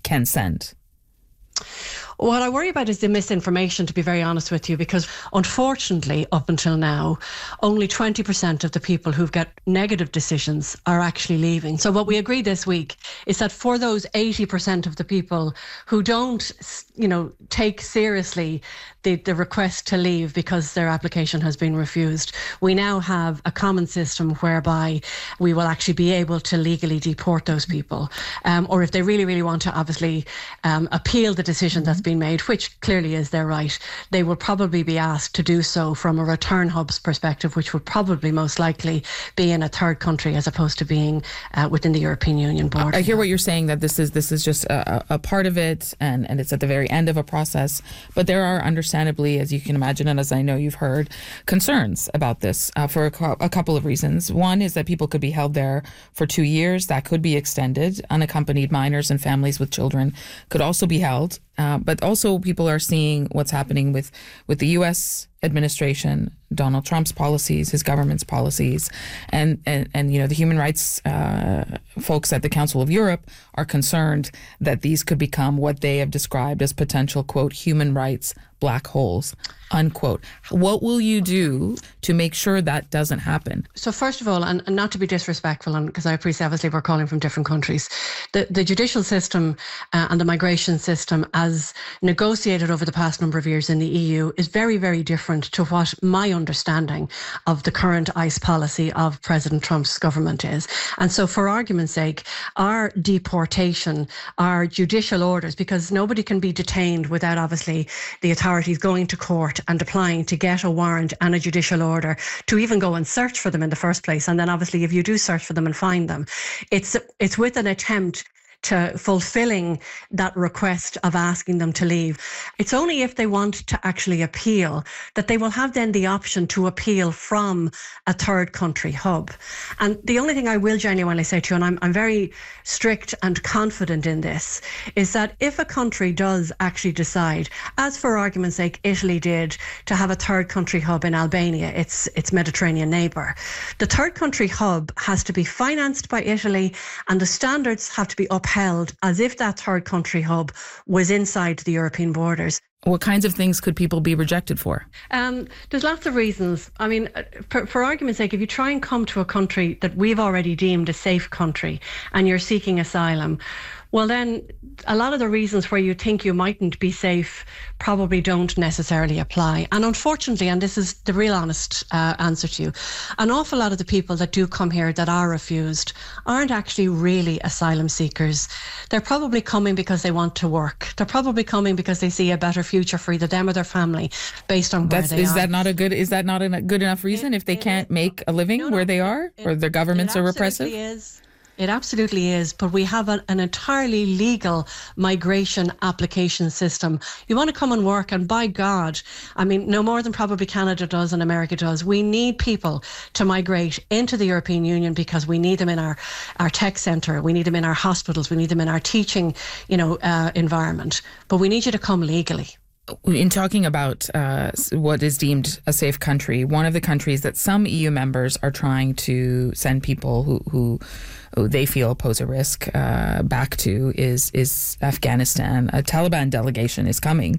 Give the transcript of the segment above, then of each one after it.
can send? What I worry about is the misinformation, to be very honest with you, because unfortunately, up until now, only 20% of the people who've got negative decisions are actually leaving. So what we agreed this week is that for those 80% of the people who don't, take seriously the request to leave because their application has been refused, we now have a common system whereby we will actually be able to legally deport those people. Or if they really, really want to obviously appeal the decision that's been made, which clearly is their right, they will probably be asked to do so from a return hubs perspective, which would probably most likely be in a third country as opposed to being within the European Union border. I hear what you're saying, that this is just a part of it, and it's at the very end of a process. But there are understandably, as you can imagine, and as I know you've heard, concerns about this for a couple of reasons. One is that people could be held there for 2 years. That could be extended. Unaccompanied minors and families with children could also be held. But also people are seeing what's happening with the U.S. administration, Donald Trump's policies, his government's policies, and the human rights folks at the Council of Europe are concerned that these could become what they have described as potential, quote, human rights black holes, unquote. What will you do to make sure that doesn't happen? So first of all, and not to be disrespectful, and because I appreciate obviously we're calling from different countries, the judicial system and the migration system as negotiated over the past number of years in the EU is very, very different to what my understanding of the current ICE policy of President Trump's government is. And so for argument's sake, our deportation, our judicial orders, because nobody can be detained without obviously the authorities going to court and applying to get a warrant and a judicial order to even go and search for them in the first place. And then obviously if you do search for them and find them, it's with an attempt to fulfilling that request of asking them to leave. It's only if they want to actually appeal that they will have then the option to appeal from a third country hub. And the only thing I will genuinely say to you, and I'm very strict and confident in this, is that if a country does actually decide, as for argument's sake Italy did, to have a third country hub in Albania, its Mediterranean neighbour, the third country hub has to be financed by Italy and the standards have to be upheld as if that third country hub was inside the European borders. What kinds of things could people be rejected for? There's lots of reasons. I mean, for argument's sake, if you try and come to a country that we've already deemed a safe country and you're seeking asylum, well then a lot of the reasons where you think you mightn't be safe probably don't necessarily apply. And unfortunately, and this is the real honest answer to you, an awful lot of the people that do come here that are refused aren't actually really asylum seekers. They're probably coming because they want to work. They're probably coming because they see a better future for either them or their family based on where they are. Is that not a good enough reason if they can't make a living where they are, or their governments are repressive? It absolutely is, but we have an entirely legal migration application system. You want to come and work, and by God, I mean, no more than probably Canada does and America does. We need people to migrate into the European Union because we need them in our tech centre, we need them in our hospitals, we need them in our teaching, environment. But we need you to come legally. In talking about what is deemed a safe country, one of the countries that some EU members are trying to send people who they feel pose a risk back to is Afghanistan. A Taliban delegation is coming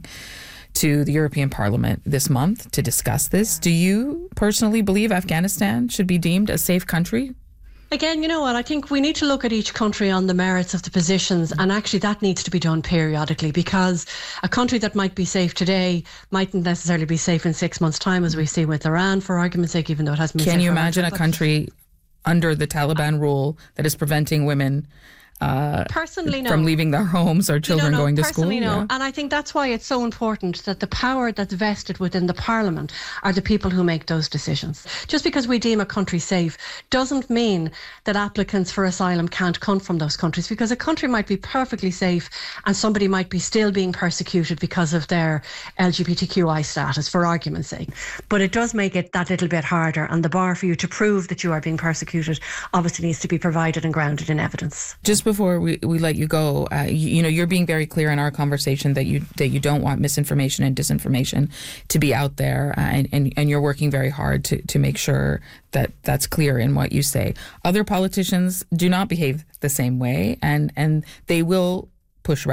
to the European Parliament this month to discuss this. Do you personally believe Afghanistan should be deemed a safe country? Again, you know what, I think we need to look at each country on the merits of the positions, and actually that needs to be done periodically, because a country that might be safe today mightn't necessarily be safe in 6 months' time, as we've seen with Iran, for argument's sake, even though it hasn't been safe. Can you imagine a country under the Taliban rule that is preventing women personally, no, from leaving their homes or children going to school? Personally, no. Yeah. And I think that's why it's so important that the power that's vested within the Parliament are the people who make those decisions. Just because we deem a country safe doesn't mean that applicants for asylum can't come from those countries, because a country might be perfectly safe and somebody might be still being persecuted because of their LGBTQI status, for argument's sake. But it does make it that little bit harder, and the bar for you to prove that you are being persecuted obviously needs to be provided and grounded in evidence. Just before we let you go, you're being very clear in our conversation that you don't want misinformation and disinformation to be out there, and you're working very hard to make sure that that's clear in what you say. Other politicians do not behave the same way, and they will push